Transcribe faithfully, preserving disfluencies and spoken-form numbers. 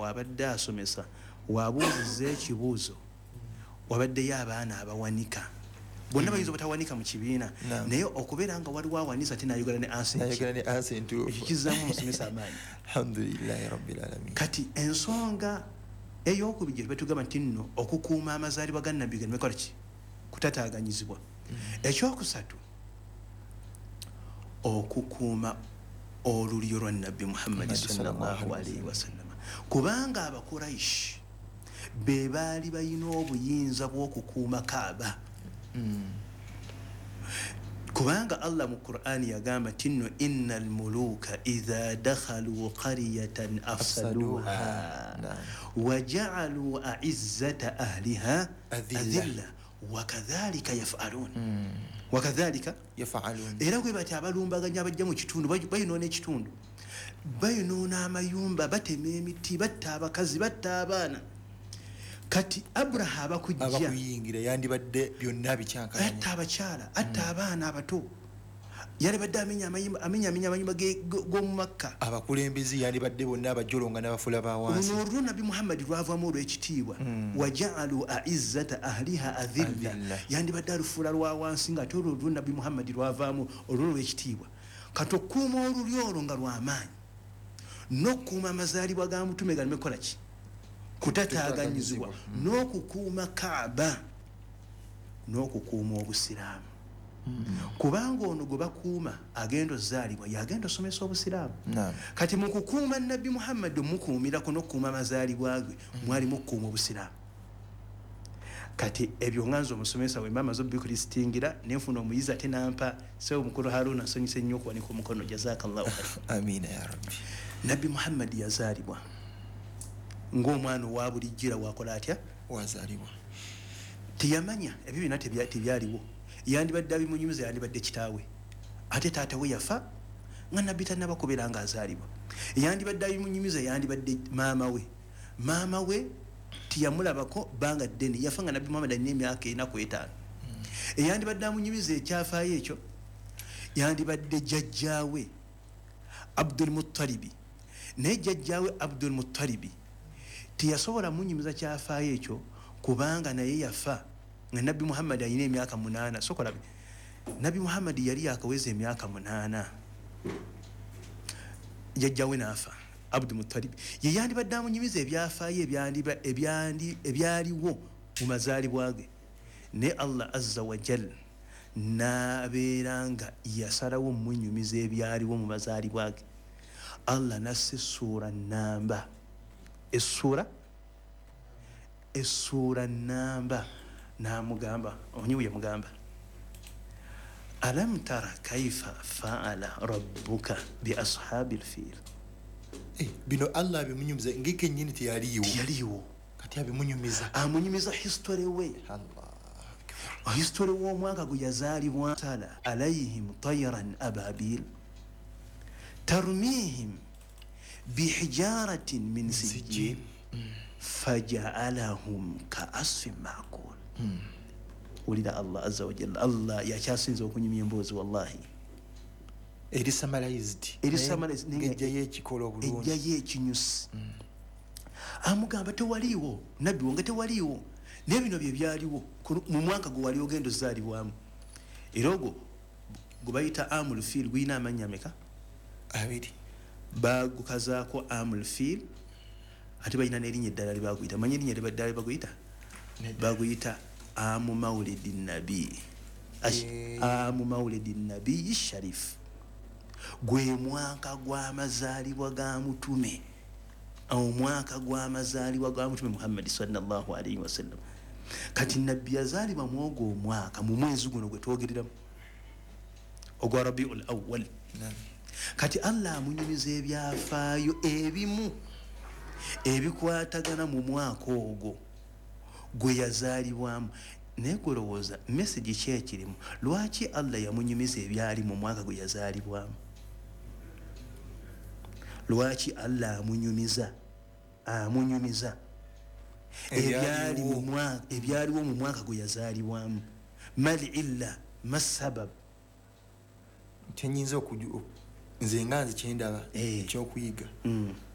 bw'abadde asomesa wabuuzizza ekibuuzo wabaddeyo abaana abawanika bonna bayinza obutawanika mu kibiina naye okubeera nga waliwo awanisa ate nayogera ne ansent ekikizzamu omusomesa amaanyi alhamdulillahi rabbil alamin. Kati ensonga ey'okubiri betugamba nti nno okukuuma amazaalibwa ga nabbi genemekola ki kutataaganyizibwa. Ekyokusatu okukuuma olulyo lwa nabbi Muhammad sallallahu alaihi wasallam, kubanga abakuraishi be baali balina obuyinza bw'okukuuma Kaaba. kubanga Allah mu Qur'ani yagamba tinno innal muluka idha dakhalu qaryatan afsaduha wa ja'alu a'izzata ahliha adilla wa kadhalika yaf'alun wa kadhalika yaf'alun. Era gwe bati abalumbaganya bajja mu kitundu bayinona ekitundu bayinona amayumba batema emiti batta abakazi batta abaana. Kati Abraha abakujja abakuyingira yandibadde byonna bikyankanya atta abakyala atta abaana abato yali badde amenya amayimba amenya amenya amayimba g'omu Makka. Abakulembezi yandibadde bonna abajolonga n'abafula ba wansi. Olwo Nabi Muhammad lwavaamu olw'ekitiibwa waja'alu a'izzata ahliha adhilla yandibadde alufula lwa wansi nga ate olwo Nabi Muhammad lwavaamu olwo olw'ekitiibwa. Kati okuuma olulyo olwo nga lw'amaanyi n'okuuma amazaalibwa ga mutume galimekola ki kutataaganyizibwa n'okukuuma Kaaba n'okukuuma obusiraamu. Kubanga ono gwe bakuuma agenda ozaalibwa yagenda osomesa obusiraamu. Kati mu kukuuma Nabbi Muhammad mukuumirako n'okukuuma amazaalibwa ge mwali mukuuma obusiraamu. Kati ebyo nganzo omusomesa we mama zo bikulistingira nenfuna omuyizi ate nampa sewo mukulu Haruna nsonyise nnyo okuwanika omukono jazakallahu khair. Amina ya rabbi. Nabbi Muhammad yazaalibwa ng'omwana owa bulijjira wakola atya wazaalibwa. Tiyamanya ebyo byonna tebyaliwo yandibadde abimunyumiza yandibadde kitaawe ate taata we yafa nga nabbi tannabakobera nga azaalibwa. Yandibadde abimunyumiza yandibadde maama we maama we tiyamulabako banga ddene yafa nga Nabbi Muhammad alina emyaka ena ku etaano. Eyandibadde amunyumiza ekyafaayo ekyo yandibadde jjajjaawe Abdul Muttalibi naye jjajjaawe Abdul Muttalibi tiyasobola munyumiza kyafaayo ekyo kubanga naye yafa nga Nabbi Muhammad alina emyaka munaana. Sokola Nabbi Muhammad yali yakaweza emyaka munaana jjajjaawe n'afa. Abdul Muttalib ye yandibadde amunyumiza ebyafaayo ebyandiba ebyandi ebyaliwo mu mazaalibwa ge ne Allah azza wa jalla n'abeeranga yasalawo munyumiza ebyaliwo mu mazaalibwa ge. Allah nasse essuura nnamba essuura essuura nnamba n'amugamba onyiwe yamugamba alam tara kaifa fa'ala rabbuka bi ashabil fil. Eh, bino Allah abimunyumiza ngike nyini tiyaliwo tiyaliwo kati abimunyumiza amunyumiza history we. Allah history wo mwaka gwe yazaalibwa tala alayhim tayran ababil tarmihim bihijaratin min sijjin faja'alahum ka'asfin ma'kul. Ulida Allah azza wa jalla Allah yakyasinza okunyumya emboozi wallahi eri summarized eri summarized ngejja yekikola obulungi ejja yekinyusi. Amugamba tewaliwo nabbi wonge tewaliwo nebino bye byaliwo mu mwaka gwe wali ogenda ozaalibwamu. Era ogwo gwe bayita amul fil gwina amanya meka abiri bagukazaako amul fil ate balina n'erinnya eddala libaguyita manya erinnya eddala libaguyita baguyita amu maulidi nabi amu maulidi nabi sharif gwe mwaka gw'amazaalibwa ga mutume omwaka gw'amazaalibwa ga mutume Muhammad sallallahu alaihi wasallam. Kati nabbi yazaalibwa mu ogwo omwaka mu mwezi guno gwe twogereramu ogwa Rabiul Awwal. Kati Allah amunyumiza ebyafaayo ebimu ebikwatagana mu mwaka ogwo gwe yazaalibwamu. Naye kulowooza message ki ekirimu? Lwaki Allah yamunyumiza ebyali mu mwaka gwe yazaalibwamu? Lwaki Allah amunyumiza amunyumiza ebyali mu mwaka ebyaliwo mu mwaka gwe yazaalibwamu? Mal illa masabab kyenyinza okuju nze nga nze kyendaba ekyokuyiga